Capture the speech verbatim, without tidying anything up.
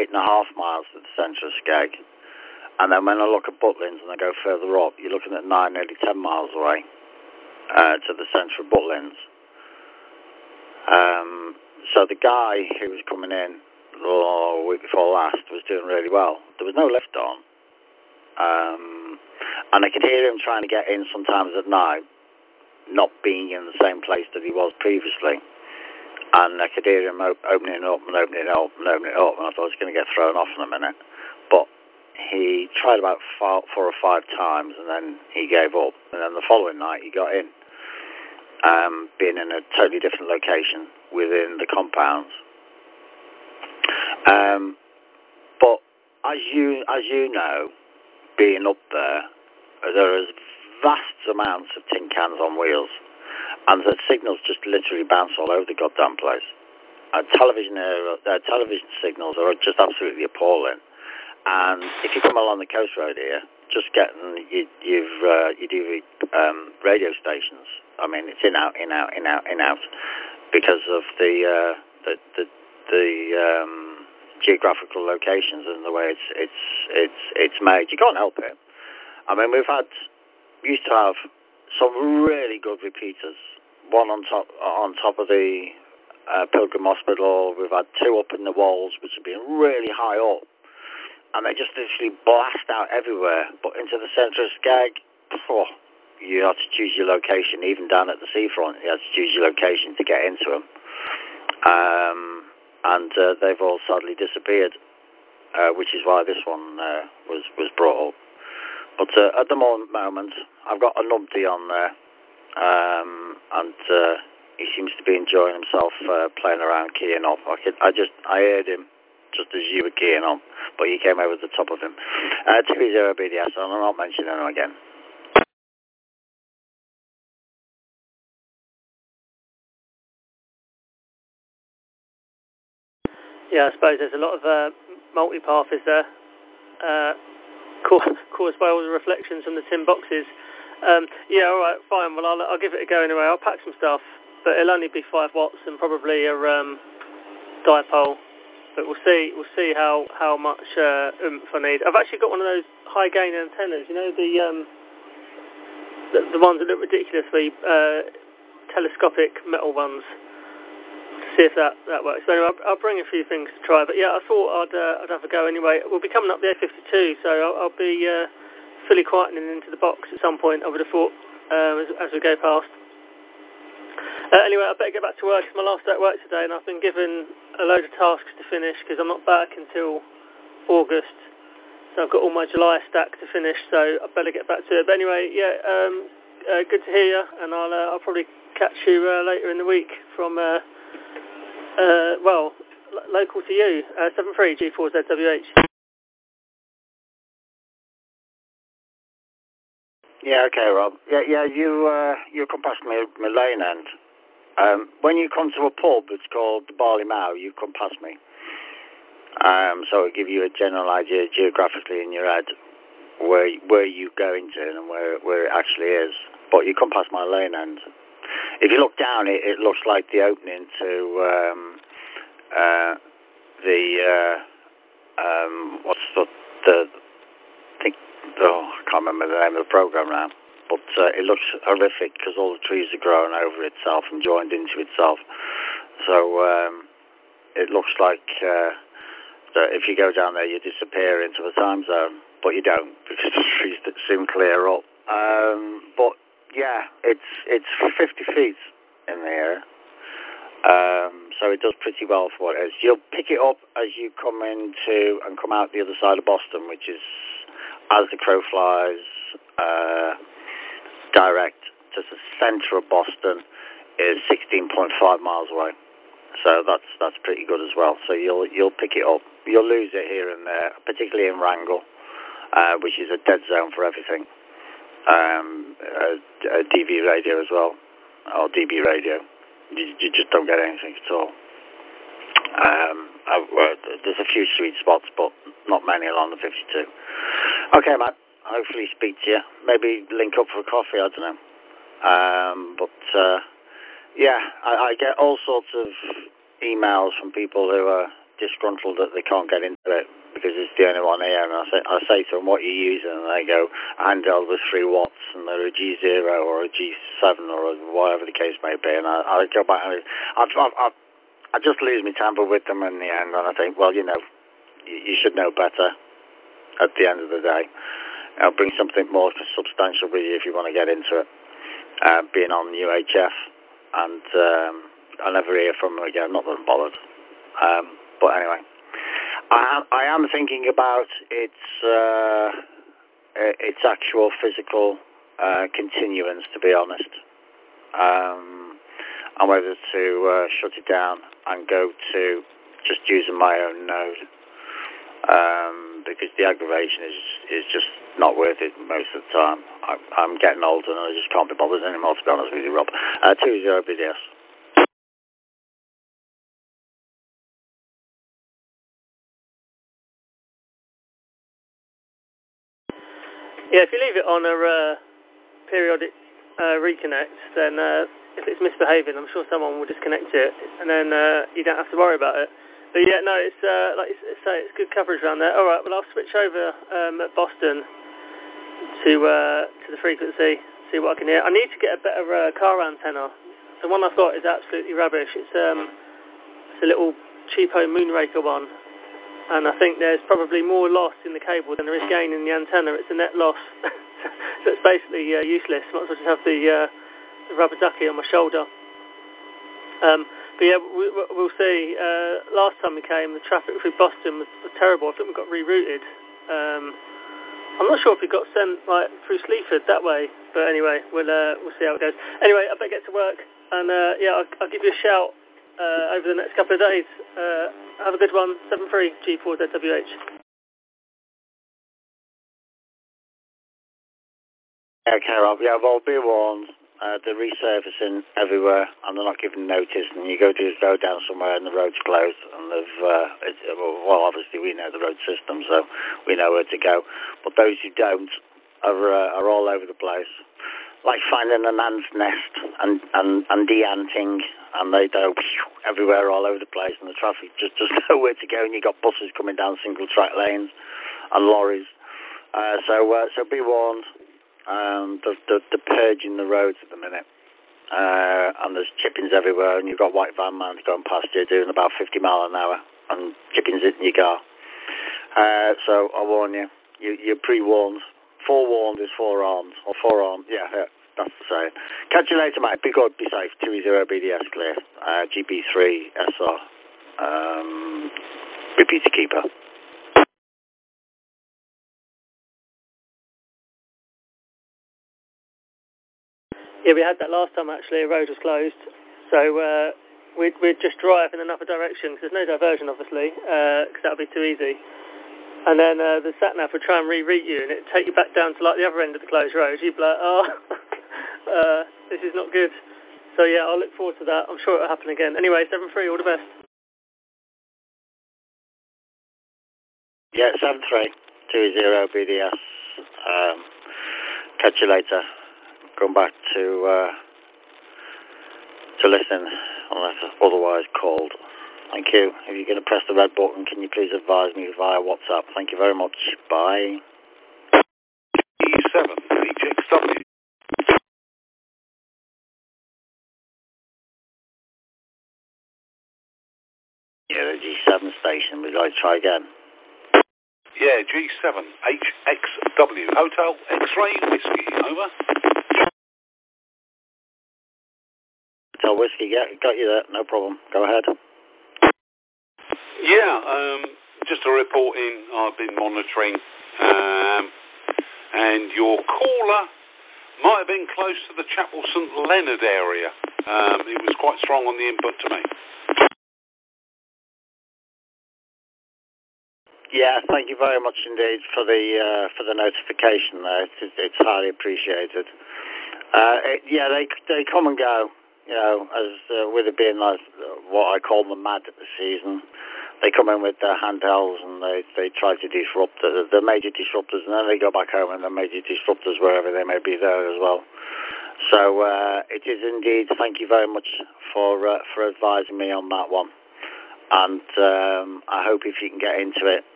eight and a half miles to the centre of Skeg. And then when I look at Butlins and I go further up, you're looking at nine, nearly ten miles away uh, to the centre of Butlins. Um, so the guy who was coming in oh, a week before last was doing really well. There was no lift on. Um, and I could hear him trying to get in sometimes at night, not being in the same place that he was previously. And I could hear him op- opening it up and opening it up and opening it up, and I thought I was going to get thrown off in a minute. But he tried about four, four or five times, and then he gave up. And then the following night, he got in, um, being in a totally different location within the compounds. Um, but as you as you know, being up there, there is vast amounts of tin cans on wheels, and the signals just literally bounce all over the goddamn place. Uh, television uh, uh, television signals are just absolutely appalling. And if you come along the coast road here, just getting you, you've uh, you do um, radio stations. I mean, it's in out, in out, in out, in out, because of the uh, the the, the um, geographical locations and the way it's it's it's it's made. You can't help it. I mean, we've had we used to have some really good repeaters. One on top on top of the uh, Pilgrim Hospital. We've had two up in the walls, which have been really high up. And they just literally blast out everywhere. But into the centre of Skeg, oh, you have to choose your location. Even down at the seafront, you have to choose your location to get into them. Um, and uh, they've all sadly disappeared, uh, which is why this one uh, was, was brought up. But uh, at the moment, I've got a numpty on there. Um, and uh, he seems to be enjoying himself uh, playing around, keying up. I, could, I just, I heard him just as you were keying on, but you came over the top of him. Uh, two zero B D S, and I'm not mentioning him again. Yeah, I suppose there's a lot of uh, multi-path is there, uh, caused by all the reflections from the tin boxes. Um, yeah, all right, fine. Well, I'll, I'll give it a go anyway. I'll pack some stuff, but it'll only be five watts and probably a um, dipole. But we'll see. We'll see how how much uh, oomph I need. I've actually got one of those high gain antennas. You know the um, the, the ones that look ridiculously uh, telescopic metal ones. See if that, that works. So anyway, I'll, I'll bring a few things to try. But yeah, I thought I'd uh, I'd have a go anyway. We'll be coming up the A fifty-two, so I'll, I'll be uh, fully quietening into the box at some point. I would have thought um, as, as we go past. Uh, anyway, I better get back to work. It's my last day at work today, and I've been given a load of tasks to finish because I'm not back until August. So I've got all my July stack to finish, so I better get back to it. But anyway, yeah, um, uh, good to hear you, and I'll uh, I'll probably catch you uh, later in the week from uh, uh, well, l- local to you, uh, seven three G four Z W H. Yeah, okay, Rob. Yeah, yeah, you uh, you come past my, my lane end. Um, when you come to a pub, it's called the Barley Mow, you come past me. Um, so it'll give you a general idea geographically in your head where where you're going to and where, where it actually is. But you come past my lane end. If you look down, it, it looks like the opening to um, uh, the, uh, um, what's the, the, the, oh, I can't remember the name of the program now. But uh, it looks horrific because all the trees are growing over itself and joined into itself. So um, it looks like uh, that if you go down there, you disappear into the time zone. But you don't because the trees soon clear up. Um, but yeah, it's it's fifty feet in the air. Um, so it does pretty well for what it is. You'll pick it up as you come into and come out the other side of Boston, which is as the crow flies. Uh, direct to the centre of Boston is sixteen point five miles away, so that's that's pretty good as well. So you'll you'll pick it up. You'll lose it here and there, particularly in Wrangell, uh, which is a dead zone for everything. Um, a, a D V radio as well, or D B radio. You, you just don't get anything at all. Um, I, well, there's a few sweet spots, but not many along the fifty-two. Okay, Matt. Hopefully speak to you. Maybe link up for a coffee, I don't know. Um, but, uh, yeah, I, I get all sorts of emails from people who are disgruntled that they can't get into it because it's the only one here. And I say, I say to them, what are you using? And they go, handheld with three watts, and they're a G zero or a G seven or whatever the case may be. And I, I go back and I, I, I, I just lose my temper with them in the end. And I think, well, you know, you, you should know better at the end of the day. I'll bring something more substantial with you if you want to get into it. Uh, being on U H F, and um, I'll never hear from them again, not that I'm bothered. Um, but anyway, I am, I am thinking about its uh, its actual physical uh, continuance, to be honest, um, and whether to uh, shut it down and go to just using my own node, um, because the aggravation is is just not worth it most of the time. I, I'm getting older and I just can't be bothered anymore, to be honest with you, Rob. Uh, two zero B D S. Yeah, if you leave it on a uh, periodic uh, reconnect, then uh, if it's misbehaving, I'm sure someone will disconnect it, and then uh, you don't have to worry about it. But yeah, no, it's uh, like you say, it's good coverage around there. All right, well, I'll switch over um, at Boston to uh, to the frequency, see what I can hear. I need to get a better uh, car antenna. The one I've got is absolutely rubbish. It's um, it's a little cheapo Moonraker one. And I think there's probably more loss in the cable than there is gain in the antenna. It's a net loss. So it's basically uh, useless. Might as well just have the, uh, the rubber ducky on my shoulder. Um, but yeah, we, we'll see. Uh, last time we came, the traffic through Boston was, was terrible. I think we got rerouted. Um, I'm not sure if we got sent like through Sleaford that way. But anyway, we'll uh, we'll see how it goes. Anyway, I better get to work. And uh, yeah, I'll, I'll give you a shout uh, over the next couple of days. Uh, Have a good one. seven three G four Z W H. Okay, Rob. Yeah, well, be warned. Uh, they're resurfacing everywhere, and they're not giving notice. And you go to go down somewhere, and the road's closed. And they've, uh, it's, well, obviously we know the road system, so we know where to go. But those who don't are uh, are all over the place, like finding an ant's nest and and and de-anting. And they go everywhere, all over the place, and the traffic just just nowhere to go. And you got buses coming down single track lanes, and lorries. Uh, so uh, so be warned. Um, the, the the purging the roads at the minute, uh, and there's chippings everywhere, and you've got white van mans going past you doing about fifty mile an hour, and chippings hitting your car. Uh, so I warn you, you you're pre-warned. Forewarned is forearmed, or forearmed. Yeah. yeah. That's the saying. Catch you later, mate. Be good, be safe. two zero B D S clear. Uh, G B three S R. Um, repeater keeper. Yeah, we had that last time actually. A road was closed. So uh, we'd, we'd just drive in another direction because there's no diversion, obviously, because uh, that would be too easy. And then uh, the sat-nav would try and re-route you, and it'd take you back down to like the other end of the closed road. You'd be like, oh, uh, this is not good. So yeah, I'll look forward to that. I'm sure it'll happen again. Anyway, seven three, all the best. Yeah, seven three two zero B D S. Um, catch you later. Come back to uh, to listen, unless otherwise called. Thank you. If you're going to press the red button, can you please advise me via WhatsApp? Thank you very much. Bye. E seven H X W. Yeah, the G seven station. We'd like to try again. Yeah, G seven H X W. Hotel X-Ray Whiskey. Over. Hotel Whiskey, yeah, got you there. No problem. Go ahead. Yeah, um, just a report in. I've been monitoring, um, and your caller might have been close to the Chapel St Leonard area. Um, it was quite strong on the input to me. Yeah, thank you very much indeed for the uh, for the notification there. It's, it's highly appreciated. Uh, it, yeah, they they come and go. You know, as uh, with it being like what I call the mad season, they come in with their handhelds and they, they try to disrupt the, the major disruptors, and then they go back home and the major disruptors wherever they may be there as well. So uh, it is indeed. Thank you very much for uh, for advising me on that one. and um, I hope if you can get into it,